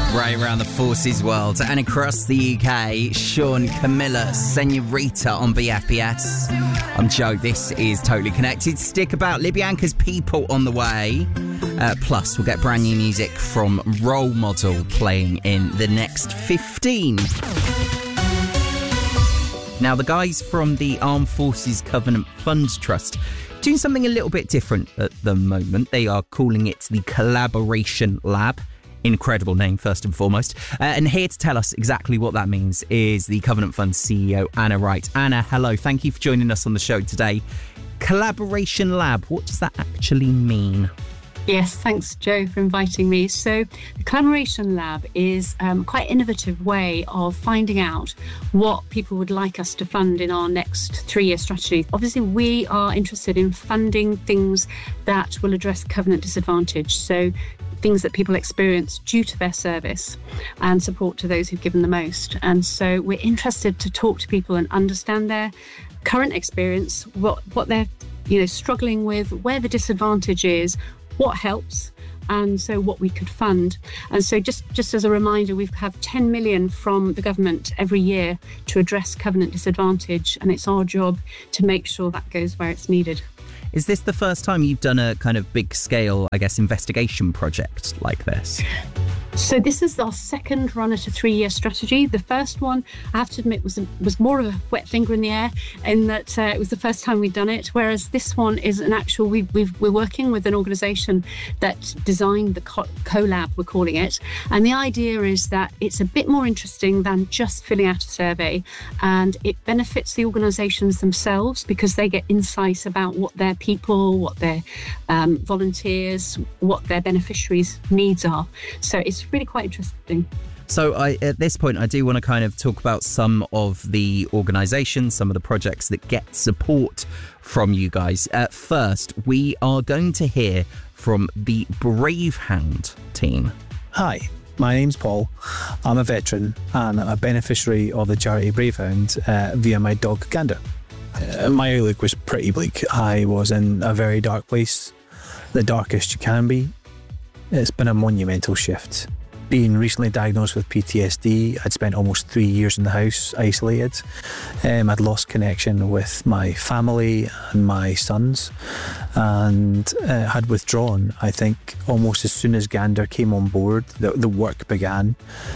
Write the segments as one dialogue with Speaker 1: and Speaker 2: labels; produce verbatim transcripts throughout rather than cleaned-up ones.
Speaker 1: Right around the forces world and across the U K, Sean, Camilla, Senorita on B F B S. I'm Joe, this is Totally Connected. Stick about, Libyanka's People on the way. Uh, plus, we'll get brand new music from Role Model playing in the next fifteen. Now, the guys from the Armed Forces Covenant Fund Trust doing something a little bit different at the moment. They are calling it the Collaboration Lab. Incredible name, first and foremost. Uh, and here to tell us exactly what that means is the Covenant Fund C E O, Anna Wright. Anna, hello. Thank you for joining us on the show today. Collaboration Lab, what does that actually mean?
Speaker 2: Yes, thanks, Joe, for inviting me. So the Collaboration Lab is um, quite an innovative way of finding out what people would like us to fund in our next three-year strategy. Obviously, we are interested in funding things that will address covenant disadvantage. So things that people experience due to their service and support to those who've given the most. And so we're interested to talk to people and understand their current experience, what, what they're you know, struggling with, where the disadvantage is, what helps, and so what we could fund. And so just, just as a reminder, we have ten million from the government every year to address covenant disadvantage, and it's our job to make sure that goes where it's needed.
Speaker 1: Is this the first time you've done a kind of big scale, I guess, investigation project like this?
Speaker 2: So this is our second run at a three-year strategy. The first one, I have to admit, was was more of a wet finger in the air in that uh, it was the first time we'd done it, whereas this one is an actual, we, we've, we're working with an organisation that designed the co- collab, we're calling it. And the idea is that it's a bit more interesting than just filling out a survey, and it benefits the organisations themselves because they get insights about what their people, what their um, volunteers, what their beneficiaries' needs are. So it's really quite interesting.
Speaker 1: So I, at this point, I do want to kind of talk about some of the organisations, some of the projects that get support from you guys. Uh, first, we are going to hear from the Bravehound team.
Speaker 3: Hi, my name's Paul. I'm a veteran and I'm a beneficiary of the charity Bravehound uh, via my dog Gander. Uh, my outlook was pretty bleak. I was in a very dark place, the darkest you can be. It's been a monumental shift. Being recently diagnosed with P T S D, I'd spent almost three years in the house, isolated. Um, I'd lost connection with my family and my sons, and uh, had withdrawn, I think, almost as soon as Gander came on board, the, the work began,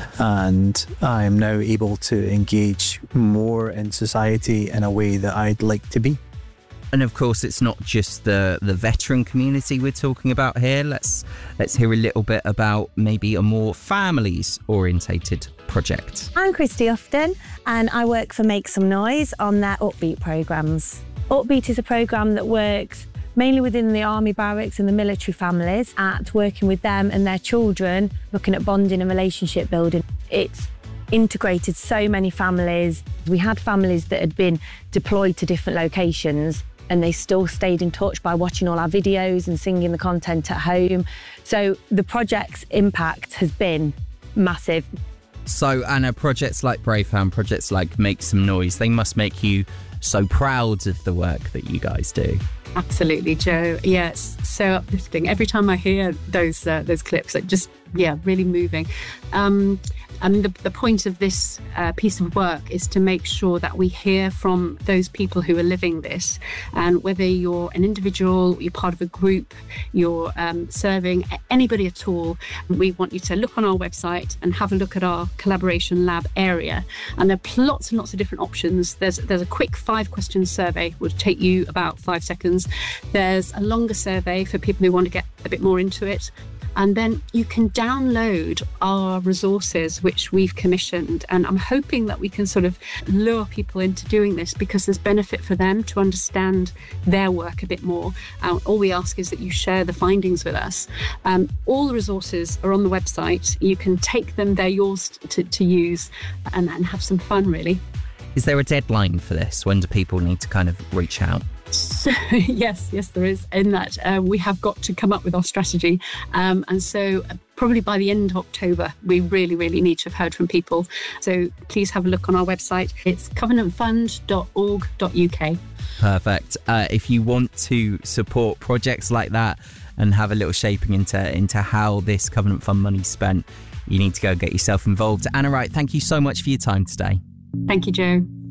Speaker 3: and I am now able to engage more in society in a way that I'd like to be.
Speaker 1: And of course, it's not just the, the veteran community we're talking about here. Let's let's hear a little bit about maybe a more families orientated project.
Speaker 4: I'm Christy Ufton and I work for Make Some Noise on their Upbeat programmes. Upbeat is a programme that works mainly within the army barracks and the military families at working with them and their children, looking at bonding and relationship building. It's integrated so many families. We had families that had been deployed to different locations and they still stayed in touch by watching all our videos and singing the content at home. So the project's impact has been massive.
Speaker 1: So Anna, projects like Bravehound, projects like Make Some Noise, they must make you so proud of the work that you guys do.
Speaker 2: Absolutely, Joe. Yeah, it's so uplifting. Every time I hear those uh, those clips, it just, yeah, really moving. Um, I mean, the, the point of this uh, piece of work is to make sure that we hear from those people who are living this. And whether you're an individual, you're part of a group, you're um, serving anybody at all, we want you to look on our website and have a look at our Collaboration Lab area. And there are lots and lots of different options. There's, there's a quick five-question survey, which will take you about five seconds. There's a longer survey for people who want to get a bit more into it. And then you can download our resources, which we've commissioned. And I'm hoping that we can sort of lure people into doing this because there's benefit for them to understand their work a bit more. Uh, all we ask is that you share the findings with us. Um, all the resources are on the website. You can take them, they're yours to, to use and, and have some fun, really.
Speaker 1: Is there a deadline for this? When do people need to kind of reach out?
Speaker 2: So, yes, yes, there is. In that uh, we have got to come up with our strategy. Um, and so uh, probably by the end of October, we really, really need to have heard from people. So please have a look on our website. It's covenant fund dot org dot U K.
Speaker 1: Perfect. Uh, if you want to support projects like that and have a little shaping into, into how this Covenant Fund money's spent, you need to go get yourself involved. Anna Wright, thank you so much for your time today.
Speaker 2: Thank you, Joe.